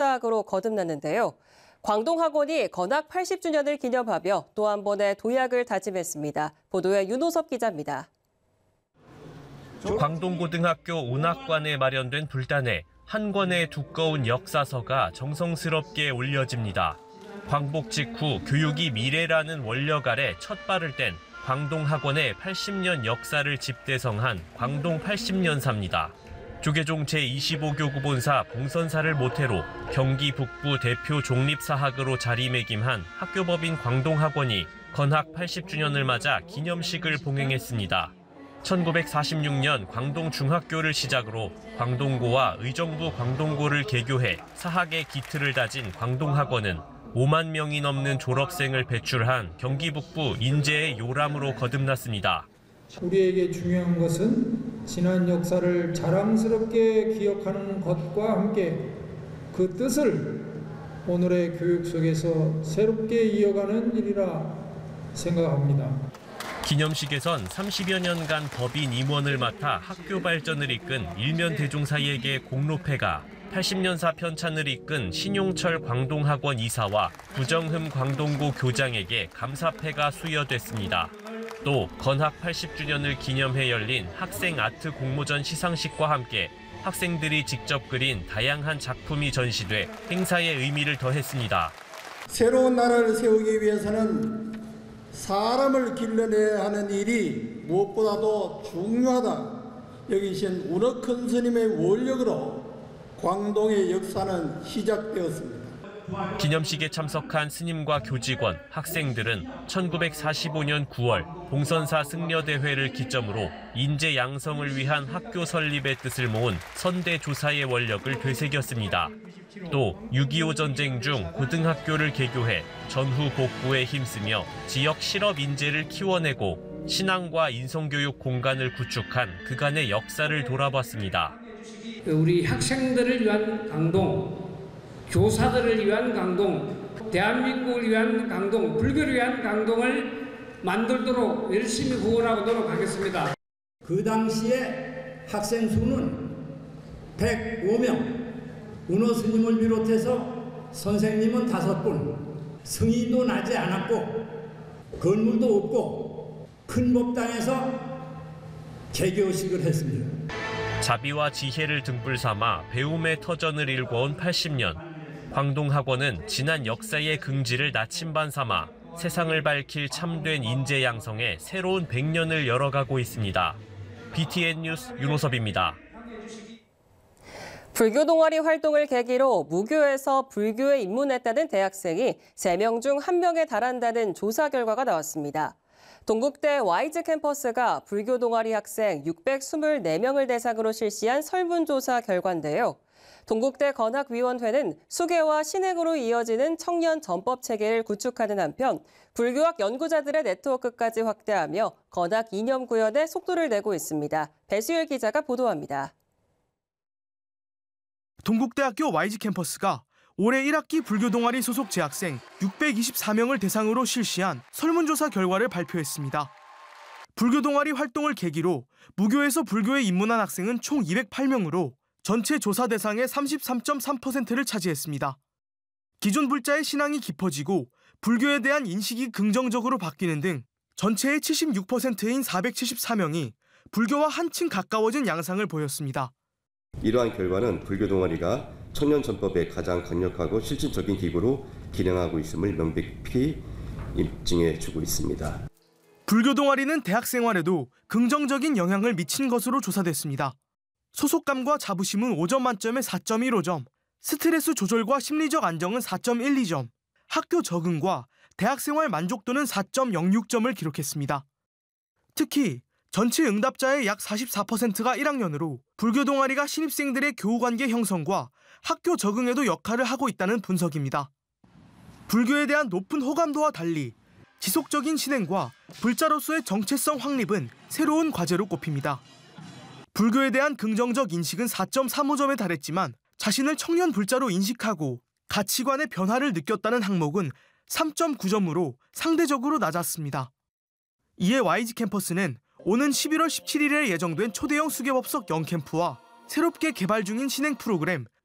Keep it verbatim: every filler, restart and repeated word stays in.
사학으로 거듭났는데요. 광동학원이 건학 팔십 주년을 기념하며 또 한 번의 도약을 다짐했습니다. 보도에 윤호섭 기자입니다. 광동고등학교 운학관에 마련된 불단에 한 권의 두꺼운 역사서가 정성스럽게 올려집니다. 광복 직후 교육이 미래라는 원력 아래 첫 발을 뗀 광동학원의 팔십 년 역사를 집대성한 광동 팔십 년사입니다. 조계종 제이십오 교구 본사 봉선사를 모태로 경기 북부 대표 종립사학으로 자리매김한 학교법인 광동학원이 건학 팔십 주년을 맞아 기념식을 봉행했습니다. 천구백사십육 년 광동중학교를 시작으로 광동고와 의정부 광동고를 개교해 사학의 기틀을 다진 광동학원은 오만 명이 넘는 졸업생을 배출한 경기 북부 인제의 요람으로 거듭났습니다. 우리에게 중요한 것은 지난 역사를 자랑스럽게 기억하는 것과 함께 그 뜻을 오늘의 교육 속에서 새롭게 이어가는 일이라 생각합니다. 기념식에선 삼십여 년간 법인 임원을 맡아 학교 발전을 이끈 일면대종사에게 공로패가, 팔십 년사 편찬을 이끈 신용철 광동학원 이사와 구정흠 광동고 교장에게 감사패가 수여됐습니다. 또 건학 팔십 주년을 기념해 열린 학생 아트 공모전 시상식과 함께 학생들이 직접 그린 다양한 작품이 전시돼 행사의 의미를 더했습니다. 새로운 나라를 세우기 위해서는 사람을 길러내야 하는 일이 무엇보다도 중요하다 여기신 운어큰 스님의 원력으로 광동의 역사는 시작되었습니다. 기념식에 참석한 스님과 교직원, 학생들은 천구백사십오 년 구월 봉선사 승려대회를 기점으로 인재 양성을 위한 학교 설립의 뜻을 모은 선대조사의 원력을 되새겼습니다. 또 육이오 전쟁 중 고등학교를 개교해 전후 복구에 힘쓰며 지역 실업 인재를 키워내고 신앙과 인성교육 공간을 구축한 그간의 역사를 돌아봤습니다. 우리 학생들을 위한 강동, 교사들을 위한 강동, 대한민국을 위한 강동, 불교를 위한 강동을 만들도록 열심히 후원하도록 하겠습니다. 그 당시에 학생 수는 백오 명, 은호 스님을 비롯해서 선생님은 다섯 분, 승인도 나지 않았고 건물도 없고 큰 법당에서 개교식을 했습니다. 자비와 지혜를 등불 삼아 배움의 터전을 일궈온 팔십 년. 광동학원은 지난 역사의 긍지를 나침반 삼아 세상을 밝힐 참된 인재 양성에 새로운 백 년을 열어가고 있습니다. 비티엔 뉴스 윤호섭입니다. 불교 동아리 활동을 계기로 무교에서 불교에 입문했다는 대학생이 세 명 중 한 명에 달한다는 조사 결과가 나왔습니다. 동국대 와이즈 캠퍼스가 불교 동아리 학생 육백이십사 명을 대상으로 실시한 설문조사 결과인데요. 동국대 건학위원회는 수계와 신행으로 이어지는 청년 전법 체계를 구축하는 한편 불교학 연구자들의 네트워크까지 확대하며 건학 이념 구현에 속도를 내고 있습니다. 배수열 기자가 보도합니다. 동국대학교 와이지 캠퍼스가 올해 일 학기 불교 동아리 소속 재학생 육백이십사 명을 대상으로 실시한 설문조사 결과를 발표했습니다. 불교 동아리 활동을 계기로 무교에서 불교에 입문한 학생은 총 이백팔 명으로 전체 조사 대상의 삼십삼 점 삼 퍼센트를 차지했습니다. 기존 불자의 신앙이 깊어지고 불교에 대한 인식이 긍정적으로 바뀌는 등 전체의 칠십육 퍼센트인 사백칠십사 명이 불교와 한층 가까워진 양상을 보였습니다. 이러한 결과는 불교 동아리가 청년 전법의 가장 강력하고 실질적인 기구로 기능하고 있음을 명백히 입증해주고 있습니다. 불교 동아리는 대학 생활에도 긍정적인 영향을 미친 것으로 조사됐습니다. 소속감과 자부심은 오 점 만점에 사 점 일오 점, 스트레스 조절과 심리적 안정은 사 점 일이 점, 학교 적응과 대학생활 만족도는 사 점 영육 점을 기록했습니다. 특히 전체 응답자의 약 사십사 퍼센트가 일 학년으로 불교 동아리가 신입생들의 교우관계 형성과 학교 적응에도 역할을 하고 있다는 분석입니다. 불교에 대한 높은 호감도와 달리 지속적인 신행과 불자로서의 정체성 확립은 새로운 과제로 꼽힙니다. 불교에 대한 긍정적 인식은 사 점 삼오 점에 달했지만 자신을 청년 불자로 인식하고 가치관의 변화를 느꼈다는 항목은 삼 점 구 점으로 상대적으로 낮았습니다. 이에 와이지 캠퍼스는 오는 십일월 십칠일에 예정된 초대형 수계법석 영캠프와 새롭게 개발 중인 신행 프로그램